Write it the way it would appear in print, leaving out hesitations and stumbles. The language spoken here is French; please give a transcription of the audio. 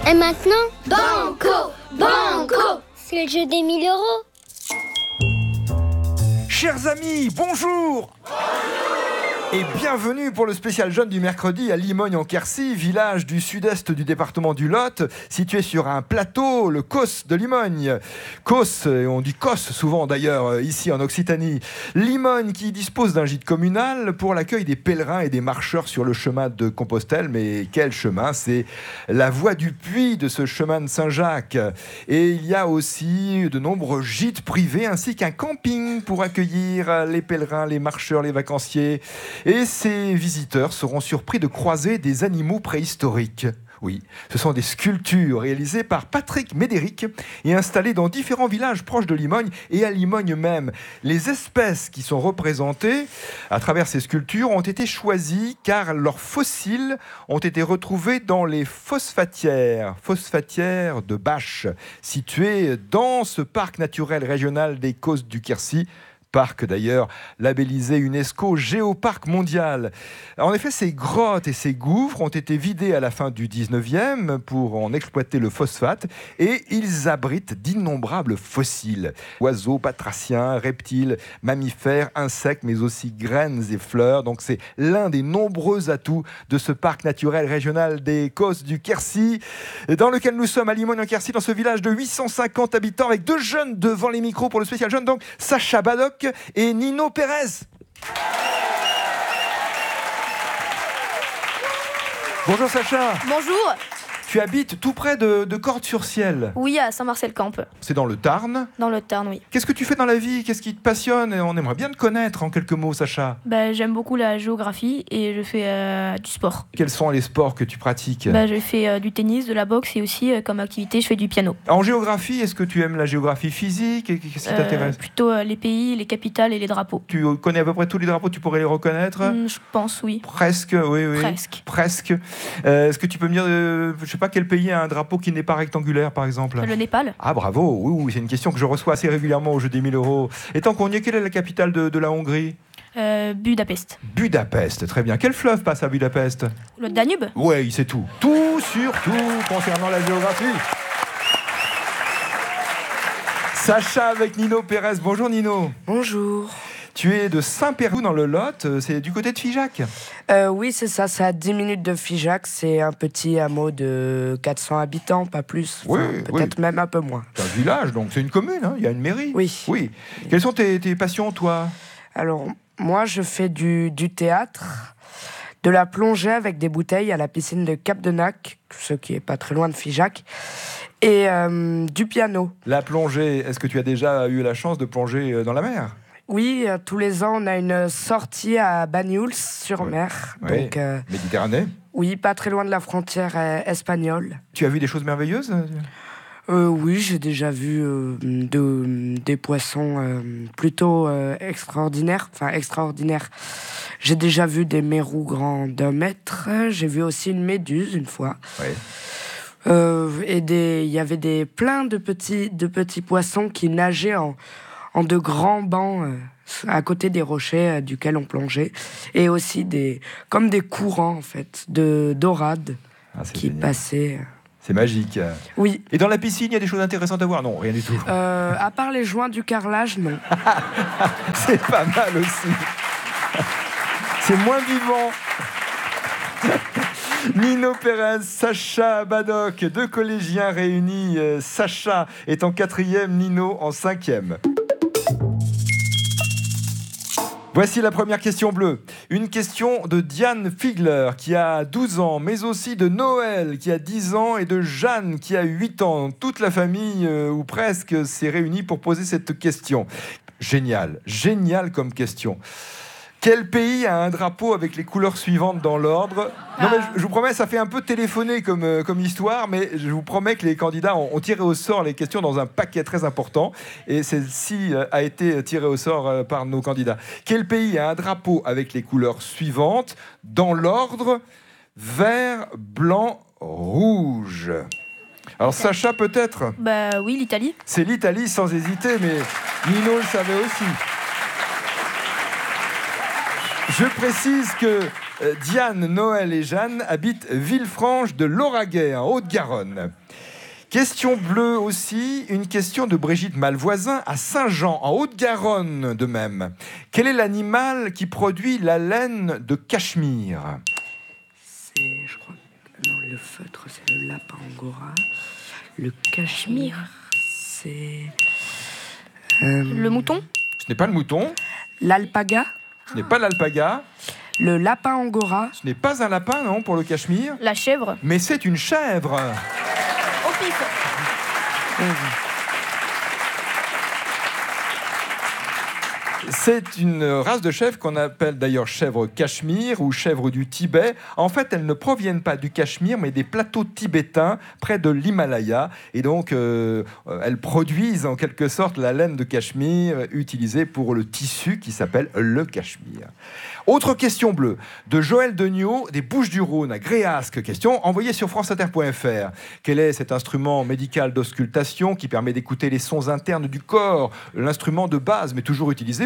Et maintenant, Banco, banco. c'est le jeu des 1000 euros. Chers amis, bonjour et bienvenue pour le spécial jeune du mercredi à Limogne-en-Quercy, village du sud-est du département du Lot, situé sur un plateau, le Causse de Limogne. Causse, et on dit Cosse souvent d'ailleurs ici en Occitanie. Limogne qui dispose d'un gîte communal pour l'accueil des pèlerins et des marcheurs sur le chemin de Compostelle. Mais quel chemin? C'est la voie du puits de ce chemin de Saint-Jacques. Et il y a aussi de nombreux gîtes privés ainsi qu'un camping pour accueillir les pèlerins, les marcheurs, les vacanciers. Et ces visiteurs seront surpris de croiser des animaux préhistoriques. Oui, ce sont des sculptures réalisées par Patrick Médéric et installées dans différents villages proches de Limogne et à Limogne même. Les espèces qui sont représentées à travers ces sculptures ont été choisies car leurs fossiles ont été retrouvés dans les phosphatières de Bâche, situées dans ce parc naturel régional des Causses du Quercy. Parc d'ailleurs labellisé UNESCO Géoparc mondial. En effet, ces grottes et ces gouffres ont été vidés à la fin du 19e pour en exploiter le phosphate et ils abritent d'innombrables fossiles. Oiseaux, batraciens, reptiles, mammifères, insectes, mais aussi graines et fleurs. Donc c'est l'un des nombreux atouts de ce parc naturel régional des Causses du Quercy, dans lequel nous sommes à Limogne-en-Quercy, dans ce village de 850 habitants, avec deux jeunes devant les micros pour le spécial jeune, donc Sacha Badoc et Nino Pérez. Bonjour Sacha. Bonjour. Tu habites tout près de Cordes-sur-Ciel. Oui, à Saint-Marcel-Camp. C'est dans le Tarn. Dans le Tarn, oui. Qu'est-ce que tu fais dans la vie? Qu'est-ce qui te passionne? On aimerait bien te connaître en quelques mots, Sacha. J'aime beaucoup la géographie et je fais du sport. Quels sont les sports que tu pratiques? Je fais du tennis, de la boxe et aussi comme activité, je fais du piano. En géographie, est-ce que tu aimes la géographie physique? Qu'est-ce qui t'intéresse? Plutôt les pays, les capitales et les drapeaux. Tu connais à peu près tous les drapeaux, tu pourrais les reconnaître? Je pense, oui. Presque, oui. Presque. Est-ce que tu peux me dire, je sais pas, quel pays a un drapeau qui n'est pas rectangulaire, par exemple? Le Népal. Ah, bravo, oui, c'est une question que je reçois assez régulièrement au jeu des 1000 euros. Et tant qu'on y est, quelle est la capitale de la Hongrie? Budapest. Budapest, très bien. Quel fleuve passe à Budapest? Le Danube. Oui, c'est tout. Tout sur tout concernant la géographie. Sacha avec Nino Pérez. Bonjour Nino. Bonjour. Tu es de Saint-Péroux dans le Lot, c'est du côté de Figeac? Oui, c'est ça, c'est à 10 minutes de Figeac. C'est un petit hameau de 400 habitants, pas plus. Peut-être même un peu moins. C'est un village, donc c'est une commune, hein, il y a une mairie. Oui. Quelles sont tes passions, toi? Alors, moi, je fais du théâtre, de la plongée avec des bouteilles à la piscine de Cap-de-Nac, ce qui est pas très loin de Figeac, et du piano. La plongée, est-ce que tu as déjà eu la chance de plonger dans la mer? Oui, tous les ans, on a une sortie à Banyuls-sur-Mer. Oui. Donc, Méditerranée? Oui, pas très loin de la frontière espagnole. Tu as vu des choses merveilleuses? Oui, j'ai déjà vu des poissons plutôt extraordinaires. Enfin, extraordinaires. J'ai déjà vu des mérous grands d'1 mètre. J'ai vu aussi une méduse une fois. Oui. Et il y avait plein de petits poissons qui nageaient en de grands bancs à côté des rochers duquel on plongeait. Et aussi comme des courants, en fait, de dorades qui génial. Passaient. C'est magique. Oui. Et dans la piscine, il y a des choses intéressantes à voir? Non, rien du tout. À part les joints du carrelage, non. C'est pas mal aussi. C'est moins vivant. Nino Pérez, Sacha Badoc, deux collégiens réunis. Sacha est en 4e, Nino en 5e. Voici la première question bleue. Une question de Diane Figler qui a 12 ans, mais aussi de Noël qui a 10 ans et de Jeanne qui a 8 ans. Toute la famille, ou presque, s'est réunie pour poser cette question. Génial comme question. Quel pays a un drapeau avec les couleurs suivantes dans l'ordre? Non, mais je vous promets, ça fait un peu téléphoner comme histoire, mais je vous promets que les candidats ont tiré au sort les questions dans un paquet très important. Et celle-ci a été tirée au sort par nos candidats. Quel pays a un drapeau avec les couleurs suivantes dans l'ordre vert, blanc, rouge? Alors Sacha, peut-être? Oui, l'Italie. C'est l'Italie sans hésiter, mais Nino le savait aussi. Je précise que Diane, Noël et Jeanne habitent Villefranche de Lauragais, en Haute-Garonne. Question bleue aussi, une question de Brigitte Malvoisin à Saint-Jean, en Haute-Garonne de même. Quel est l'animal qui produit la laine de Cachemire ? C'est, je crois, non, le feutre, c'est le lapin angora. Le cachemire, c'est... Le mouton ? Ce n'est pas le mouton, L'alpaga, ce n'est pas l'alpaga, le lapin angora. ce n'est pas un lapin, non, pour le Cachemire, La chèvre ? mais c'est une chèvre. Au pif. C'est une race de chèvre qu'on appelle d'ailleurs chèvre cachemire ou chèvre du Tibet. En fait, elles ne proviennent pas du Cachemire, mais des plateaux tibétains près de l'Himalaya. Et donc, elles produisent en quelque sorte la laine de Cachemire utilisée pour le tissu qui s'appelle le Cachemire. Autre question bleue de Joël Degnaud des Bouches-du-Rhône à Gréasque. Question envoyée sur franceinter.fr. Quel est cet instrument médical d'auscultation qui permet d'écouter les sons internes du corps? L'instrument de base, mais toujours utilisé